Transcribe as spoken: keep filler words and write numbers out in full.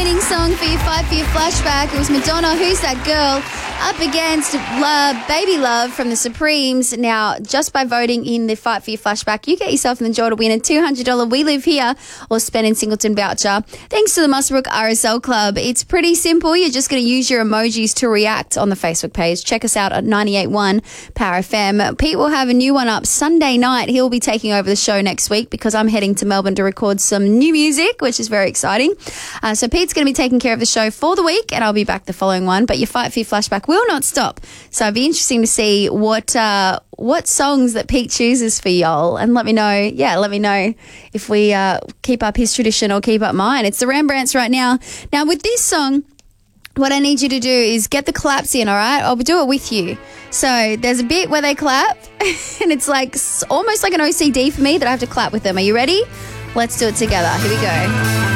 winning song for your five for your flashback. It was Madonna, Who's That Girl, up against Love, Baby Love from the Supremes. Now, just by voting in the Fight for Your Flashback, you get yourself in the draw to win a two hundred dollars We Live Here or Spend in Singleton voucher. Thanks to the Muswellbrook R S L Club. It's pretty simple. You're just going to use your emojis to react on the Facebook page. Check us out at ninety-eight point one Power F M. Pete will have a new one up Sunday night. He'll be taking over the show next week because I'm heading to Melbourne to record some new music, which is very exciting. Uh, so Pete's going to be taking care of the show for the week, and I'll be back the following one. But your Fight for Your Flashback will not stop. So it'd be interesting to see what uh, what songs that Pete chooses for y'all, and let me know. Yeah, let me know if we uh, keep up his tradition or keep up mine. It's the Rembrandts right now. Now with this song, what I need you to do is get the claps in, all right? I'll do it with you. So there's a bit where they clap, and it's like almost like an O C D for me that I have to clap with them. Are you ready? Let's do it together. Here we go.